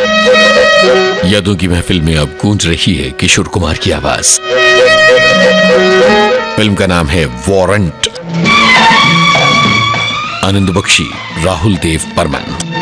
यादों की महफिल में अब गूंज रही है किशोर कुमार की आवाज। फिल्म का नाम है वारंट। आनंद बख्शी, राहुल देव बर्मन।